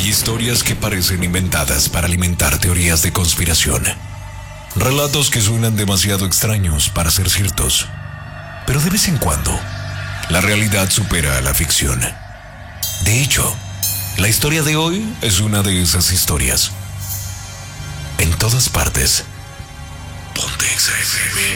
Hay historias que parecen inventadas para alimentar teorías de conspiración. Relatos que suenan demasiado extraños para ser ciertos. Pero de vez en cuando, la realidad supera a la ficción. De hecho, la historia de hoy es una de esas historias. En todas partes. Ponte XFM.